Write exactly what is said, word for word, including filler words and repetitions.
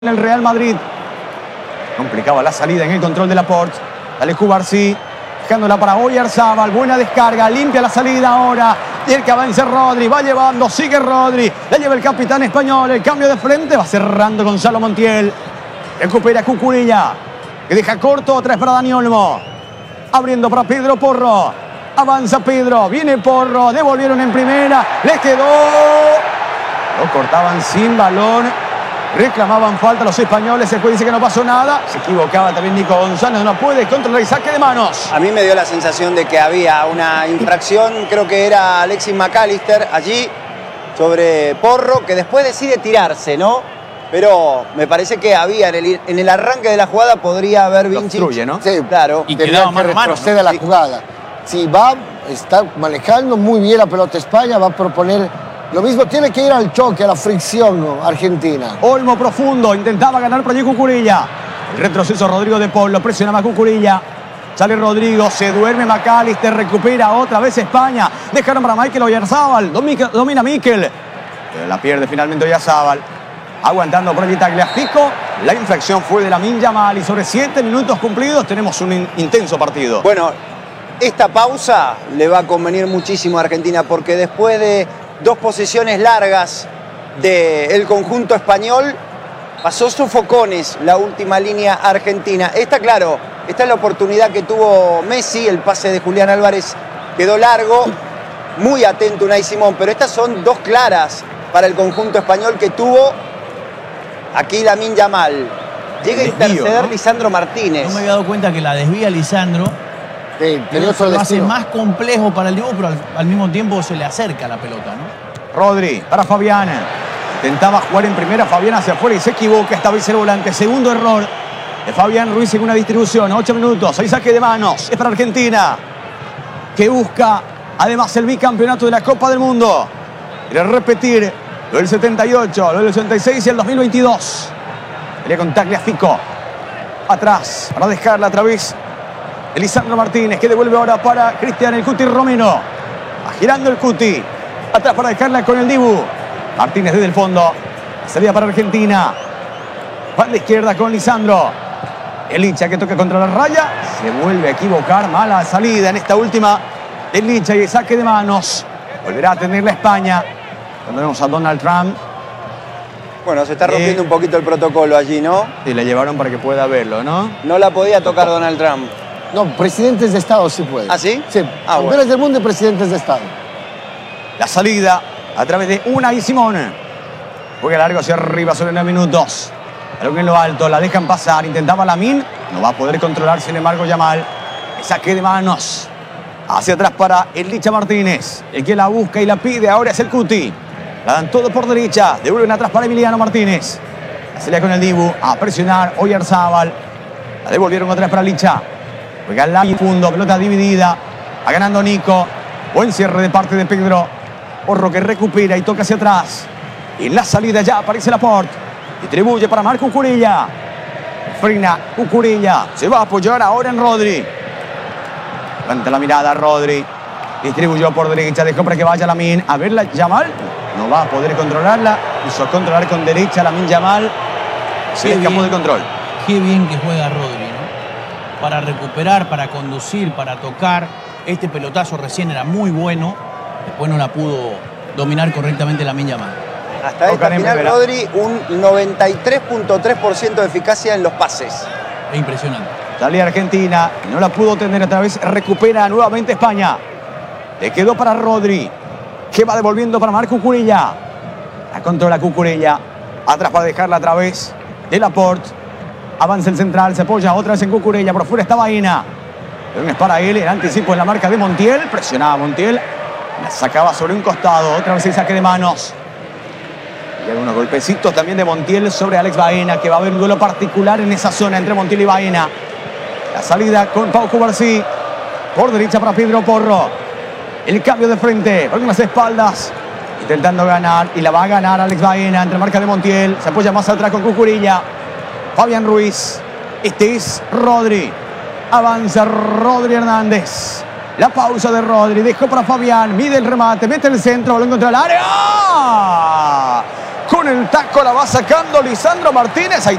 en el Real Madrid. Complicaba la salida en el control de Laporte. Dale Cubarsí, dejándola para Oyarzabal. Buena descarga, limpia la salida ahora. Y el que avanza Rodri, va llevando, sigue Rodri. La lleva el capitán español, el cambio de frente. Va cerrando Gonzalo Montiel. Recupera Cucurella, que deja corto, otra vez para Dani Olmo. Abriendo para Pedro Porro. Avanza Pedro, viene Porro. Devolvieron en primera, le quedó. Lo cortaban sin balón. Reclamaban falta los españoles, el juez dice que no pasó nada. Se equivocaba también Nico González, no puede controlar el saque de manos. A mí me dio la sensación de que había una infracción, creo que era Alexis McAllister allí, sobre Porro, que después decide tirarse, ¿no? Pero me parece que había, en el, en el arranque de la jugada podría haber Vinci. Obstruye, ¿no? Sí, claro. Y quedaba mano a mano, retrocede ¿no? la Sí. jugada. Si va, está manejando muy bien la pelota España, va a proponer lo mismo, tiene que ir al choque, a la fricción, ¿no? Argentina. Olmo profundo, intentaba ganar por allí Cucurella. El retroceso Rodrigo de Paul, lo presionaba a Cucurella. Sale Rodrigo, se duerme McAllister, recupera otra vez España. Dejaron para Mikel Oyarzabal, domina Mikel. Pero la pierde finalmente Oyarzabal. Aguantando por allí Tagliafico. La infracción fue de Lamine Yamal y sobre siete minutos cumplidos tenemos un in intenso partido. Bueno, esta pausa le va a convenir muchísimo a Argentina porque después de dos posiciones largas del conjunto español, pasó sofocones la última línea argentina. Esta, claro, esta es la oportunidad que tuvo Messi, el pase de Julián Álvarez quedó largo, muy atento Unai Simón, pero estas son dos claras para el conjunto español que tuvo aquí Lamine Yamal. Llega a El desvío, interceder ¿no? Lisandro Martínez. No me había dado cuenta que la desvía Lisandro. Sí, tenía Eso otro lo hace destino. más complejo para el dibujo, pero al, al mismo tiempo se le acerca la pelota, ¿no? Rodri para Fabián. Intentaba jugar en primera, Fabián hacia afuera y se equivoca. Esta vez el volante. Segundo error de Fabián Ruiz en una distribución. Ocho minutos, hay saque de manos. Es para Argentina, que busca además el bicampeonato de la Copa del Mundo. Quiere repetir lo del setenta y ocho, lo del ochenta y seis y el dos mil veintidós. Pelea con Tagliafico. Atrás, para dejarla a través de Lisandro Martínez, que devuelve ahora para Cristian el Cuti Romero. Va girando el Cuti. Atrás para dejarla con el Dibu. Martínez desde el fondo. Salida para Argentina. Van de izquierda con Lisandro. El hincha que toca contra la raya. Se vuelve a equivocar. Mala salida en esta última. El hincha y el saque de manos. Volverá a tener la España. Cuando vemos a Donald Trump. Bueno, se está rompiendo Eh. un poquito el protocolo allí, ¿no? Y le llevaron para que pueda verlo, ¿no? No la podía tocar Donald Trump. No, presidentes de Estado sí pueden. ¿Ah, sí? Sí, Ah, campeones bueno. del mundo y presidentes de Estado. La salida a través de Unai Simón. Juega largo hacia arriba sobre nueve minutos. Balón en lo alto, la dejan pasar. Intentaba Lamine. No va a poder controlar, sin embargo, Yamal. El saque de manos. Hacia atrás para el Licha Martínez. El que la busca y la pide ahora es el Cuti. La dan todo por derecha. Devuelven atrás para Emiliano Martínez. La salida con el Dibu. A presionar Oyarzabal. La devolvieron otra vez para Licha. Juega la fondo, pelota dividida. Va ganando Nico. Buen cierre de parte de Pedro. Porro que recupera y toca hacia atrás. Y en la salida ya aparece Laporte. Distribuye para Marco Cucurella. Frena Cucurella. Se va a apoyar ahora en Rodri. Levanta la mirada Rodri. Distribuyó por derecha. Dejó para que vaya Lamine. A verla Yamal. No va a poder controlarla. Hizo controlar con derecha Lamine Yamal. Se le Qué escapó bien. de control. Qué bien que juega Rodri, ¿no? Para recuperar, para conducir, para tocar. Este pelotazo recién era muy bueno. Después no la pudo dominar correctamente Lamine Yamal. Hasta esta Tocan en final, primera. Rodri, un noventa y tres punto tres por ciento de eficacia en los pases. Es impresionante. Salía Argentina, no la pudo tener otra vez, recupera nuevamente España. Le quedó para Rodri, que va devolviendo para Marco Cucurella. La controla Cucurella, atrás para dejarla a través de Laporte. Avanza el central, se apoya otra vez en Cucurella, por fuera está Baena. Pero es para él, el anticipo en la marca de Montiel, presionaba Montiel, la sacaba sobre un costado, otra vez el saque de manos. Y algunos golpecitos también de Montiel sobre Alex Baena, que va a haber un duelo particular en esa zona entre Montiel y Baena. La salida con Pau Cubarsí. Por derecha para Pedro Porro. El cambio de frente con las espaldas. Intentando ganar. Y la va a ganar Alex Baena entre marca de Montiel. Se apoya más atrás con Cucurella. Fabián Ruiz. Este es Rodri. Avanza Rodri Hernández. La pausa de Rodri. Dejó para Fabián. Mide el remate. Mete el centro. Balón contra el área. Con el taco la va sacando Lisandro Martínez. Ahí